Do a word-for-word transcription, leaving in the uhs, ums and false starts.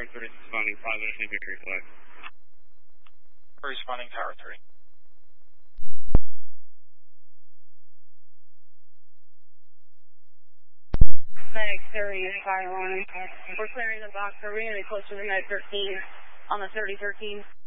three responding, positive, need to reflect. Responding, Tower three. Medic thirty is fire on. We're clearing the box. Are we going to be close to the Med thirteen on the thirty thirteen?